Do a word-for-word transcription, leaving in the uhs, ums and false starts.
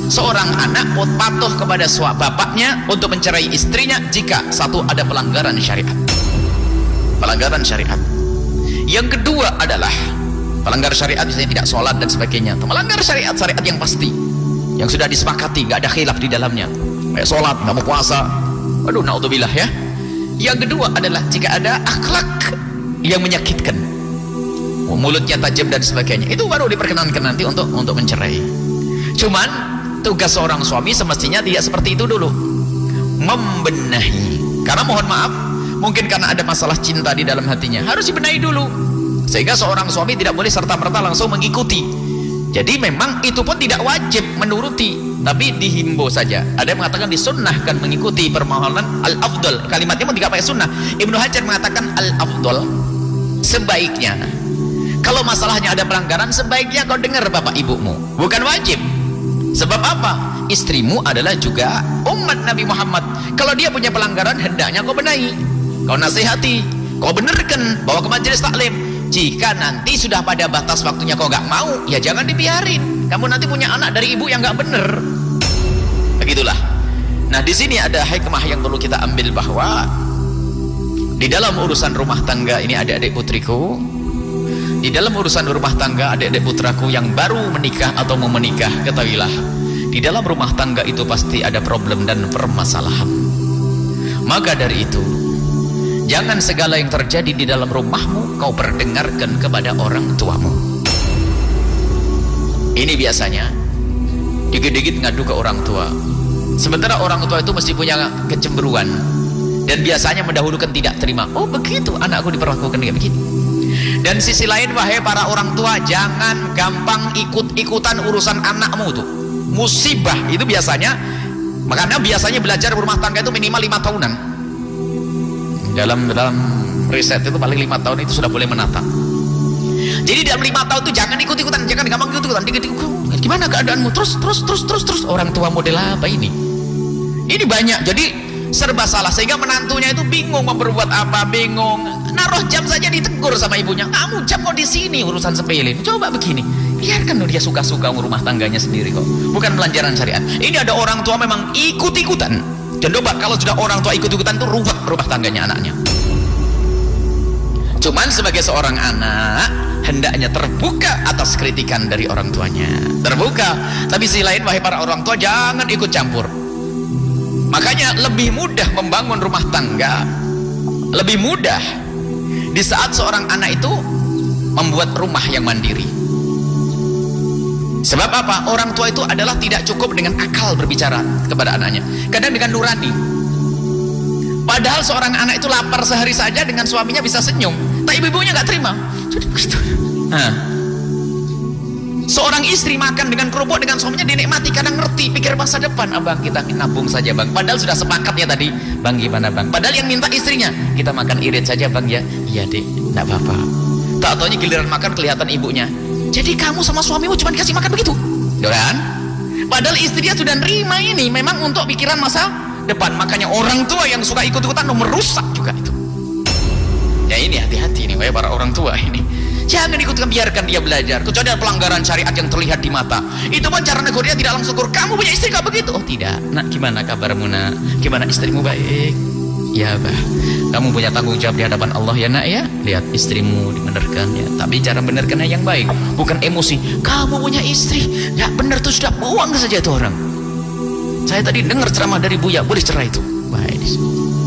seorang anak patuh kepada suami bapaknya untuk mencerai istrinya jika satu ada pelanggaran syariat. Pelanggaran syariat. Yang kedua adalah pelanggar syariat misalnya tidak sholat dan sebagainya. Melanggar syariat-syariat yang pasti, yang sudah disepakati, nggak ada khilaf di dalamnya. Kayak sholat, nggak mau puasa. Aduh, naudzubillah ya. Yang kedua adalah jika ada akhlak yang menyakitkan, mulutnya tajam dan sebagainya, itu baru diperkenankan nanti untuk untuk mencerai. Cuman tugas seorang suami semestinya tidak seperti itu dulu, membenahi. Karena mohon maaf, mungkin karena ada masalah cinta di dalam hatinya, harus dibenahi dulu, sehingga seorang suami tidak boleh serta-merta langsung mengikuti. Jadi memang itu pun tidak wajib menuruti, tapi dihimbau saja. Ada yang mengatakan disunnahkan mengikuti permohonan al-afdal. Kalimatnya pun tidak pakai sunnah. Ibnu Hajar mengatakan al-afdal, sebaiknya kalau masalahnya ada pelanggaran, sebaiknya kau dengar bapak ibumu, bukan wajib. Sebab apa? Istrimu adalah juga umat Nabi Muhammad. Kalau dia punya pelanggaran, hendaknya kau benahi, kau nasihati, kau benarkan, bawa ke majelis taklim. Jika nanti sudah pada batas waktunya kau gak mau, ya jangan dibiarin. Kamu nanti punya anak dari ibu yang gak bener. Begitulah. Nah, di sini ada hikmah yang perlu kita ambil, bahwa di dalam urusan rumah tangga ini, adik-adik putriku, di dalam urusan rumah tangga, adik-adik putraku yang baru menikah atau mau menikah, ketahuilah, di dalam rumah tangga itu pasti ada problem dan permasalahan. Maka dari itu, jangan segala yang terjadi di dalam rumahmu kau perdengarkan kepada orang tuamu. Ini biasanya dikit-dikit ngadu ke orang tua, sementara orang tua itu mesti punya kecemburuan dan biasanya mendahulukan tidak terima. Oh begitu anakku diperlakukan kayak begini. Dan sisi lain, wahai para orang tua, jangan gampang ikut-ikutan urusan anakmu tuh. Musibah itu biasanya, makanya biasanya belajar rumah tangga itu minimal lima tahunan. Dalam dalam riset itu paling lima tahun itu sudah boleh menata. Jadi dalam lima tahun itu jangan ikut-ikutan, jangan gampang ikut-ikutan. Dikit-dikit, gimana keadaanmu? Terus terus terus terus terus orang tua model apa ini? Ini banyak, jadi serba salah, sehingga menantunya itu bingung mau berbuat apa, bingung. Naruh jam saja ditegur sama ibunya. Kamu jam kok di sini urusan sepele. Coba begini, biarkan dia suka-suka rumah tangganya sendiri kok. Bukan pelajaran syariat. Ini ada orang tua memang ikut-ikutan. Dan coba kalau sudah orang tua ikut-ikutan itu ruwet rumah tangganya anaknya. Cuman sebagai seorang anak hendaknya terbuka atas kritikan dari orang tuanya. Terbuka. Tapi sisi lain, wahai para orang tua, jangan ikut campur. Makanya lebih mudah membangun rumah tangga, lebih mudah di saat seorang anak itu membuat rumah yang mandiri. Sebab apa? Orang tua itu adalah tidak cukup dengan akal berbicara kepada anaknya, kadang dengan nurani. Padahal seorang anak itu lapar sehari saja dengan suaminya bisa senyum, tapi ibu-ibunya nggak terima. Nah, seorang istri makan dengan kerupuk dengan suaminya dinikmati, kadang ngerti, pikir masa depan. Abang, kita nabung saja bang, padahal sudah sepakat ya tadi. Bang gimana bang? Padahal yang minta istrinya, kita makan irit saja bang ya. Iya dek, nggak apa-apa. Tak taunya giliran makan kelihatan ibunya. Jadi kamu sama suamimu cuma dikasih makan begitu, kan? Padahal istrinya sudah nerima ini memang untuk pikiran masa depan. Makanya orang tua yang suka ikut-ikutan merusak juga itu. Ya ini hati-hati nih, wahai para orang tua ini. Jangan ikutkan, biarkan dia belajar. Kecuali ada pelanggaran syariat yang terlihat di mata, itu pun cara negurnya tidak langsung kur. Kamu punya istri gak begitu? Oh tidak. Nak, gimana kabarmu nak? Gimana istrimu? Baik. Ya bah, kamu punya tanggung jawab di hadapan Allah ya nak ya. Lihat istrimu dibenarkan ya, tapi cara benarkannya yang baik, bukan emosi. Kamu punya istri gak benar tuh, sudah buang saja itu orang. Saya tadi dengar ceramah dari Buya, boleh cerai itu. Baik.